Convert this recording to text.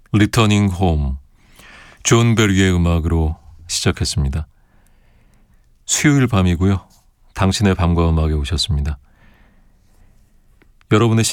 리터닝 홈, 존 베리의 음악으로 시작했습니다. 수요일 밤이고요. 당신의 밤과 음악에 오셨습니다. 여러분의